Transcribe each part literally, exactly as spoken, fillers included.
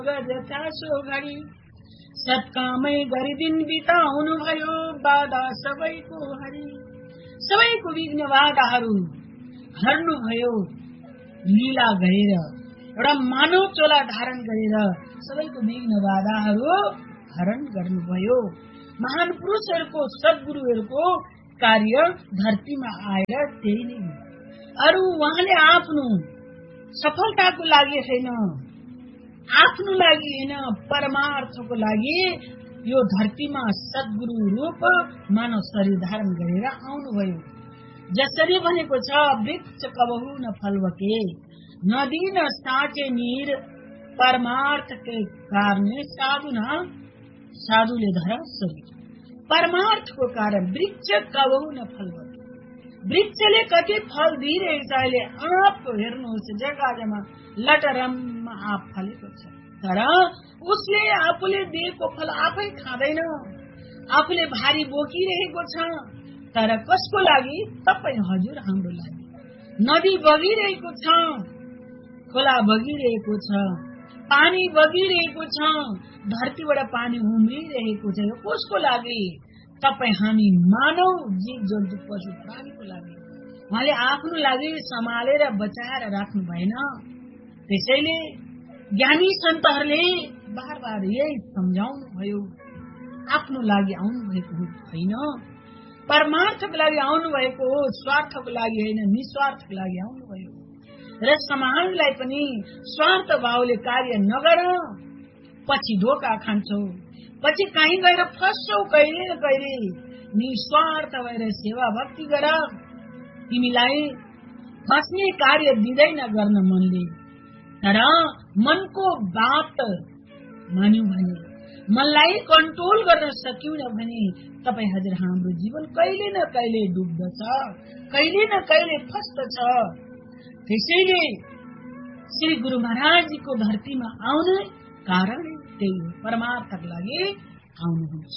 चासो घडी सत्कामै गरी दिन बिताउनु भयो बाधा सबैको हरि सबैको विघ्न बाधाहरू हर्नु भयो लीला गरेर एउटा मानव चोला धारण गरेर सबैको विघ्न बाधाहरू हरण गर्नुभयो। महान पुरुषहरूको सद्गुरुहरूको कार्य धरतीमा आएर त्यही नै हो। अरू उहाँले आफ्नो सफलताको लागि होइन, आफ्नो लागि होइन, परमार्थको लागि यो धरतीमा सद्गुरु रूप मानव शरीर धारण गरेर आउनुभयो। जसरी भनेको छ वृक्ष कबहु न फलवके नदी न साँचे नीर परमार्थ के कारण साधु न साधुले धर शरीर। परमार्थको कारण वृक्ष कबहु न फलवके, वृक्षले कति फल दिइरहेको छ। अहिले आँप हेर्नुहोस्, जग्गा जग्गामा लटरममा आँप फलेको छ, तर उसले आफूले दिएको फल आफै खाँदैन, आफूले भारी बोकिरहेको छ। तर कसको लागि? तपाईँ हजुर हाम्रो लागि। नदी बगिरहेको छ, खोला बगिरहेको छ, पानी बगिरहेको छ, धरतीबाट पानी उम्रिरहेको छ। यो कसको लागि? तपाईँ हामी मानव जीव जन्तु पशु प्राणीको लागि। उहाँले आफ्नो लागि सम्हालेर बचाएर राख्नु भएन। त्यसैले ज्ञानी सन्तहरूले बार बार यही सम्झाउनु भयो, आफ्नो लागि आउनु भएको होइन, परमार्थको लागि आउनु भएको हो, स्वार्थको लागि होइन, निस्वार्थको लागि आउनु भयो। र समाजलाई पनि स्वार्थ भावले कार्य नगर, पछि धोका खान्छौ, पछि कहीँ गएर फस्छौ, कहिले न कहिले। निस्वार्थ भएर सेवा भक्ति गर, तिमीलाई फस्ने कार्य दिँदैन गर्न मनले। तर मनको बात मान्यौ भने, मनलाई कन्ट्रोल गर्न सक्यौन भने तपाईँ हजुर हाम्रो जीवन कहिले न कहिले डुब्दछ, कहिले न कहिले फस्दछ। त्यसैले श्री गुरु महाराजजीको धरतीमा आउने कारण त्यही हो, परमार्थको लागि आउनुहुन्छ।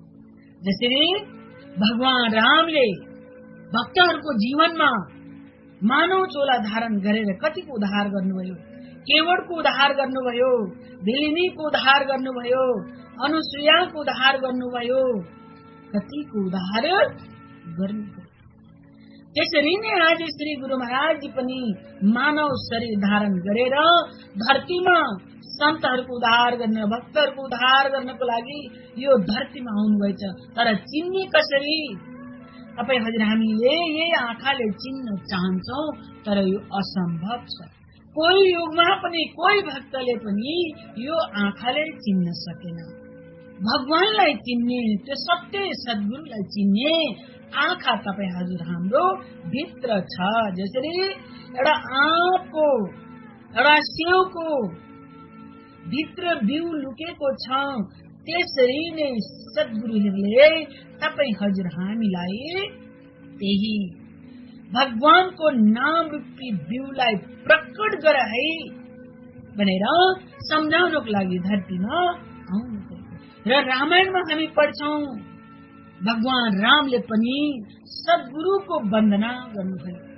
जसरी भगवान रामले भक्तहरूको जीवनमा मानव चोला धारण गरेर कतिको उद्धार गर्नुभयो, केवटको उद्धार गर्नुभयो, भेलिनीको उद्धार गर्नुभयो, अनुसुयाको उद्धार गर्नुभयो, कतिको उद्धार गर्नुभयो। त्यसरी नै आज श्री गुरु महाराजजी पनि मानव शरीर धारण गरेर धरतीमा सन्तहरूको उद्धार गर्न, भक्तहरूको उद्धार गर्नको लागि यो धरतीमा आउनुभएछ। तर चिन्ने कसरी? तपाईँ हजुर हामीले यही आँखाले चिन्न चाहन्छौ, तर यो असम्भव छ। कोही युगमा पनि कोही भक्तले पनि यो आँखाले चिन्न सकेन। भगवानलाई चिन्ने, त्यो सत्य सद्गुरुलाई चिन्ने आँखा तपाईँ हजुर हाम्रो भित्र छ। जसरी एउटा आँपको, एउटा स्याउको भित्र बिउ लुकेको छ, त्यसरी नै सद्गुरुहरूले तपाईँ हजुर हामीलाई त्यही भगवानको नाम रूपी बिउलाई प्रकट गर है भनेर सम्झाउनको लागि धरतीमा आउनु। र रामायणमा हामी पढ्छौं भगवान रामले पनि सद्गुरुको वन्दना गर्नुभयो।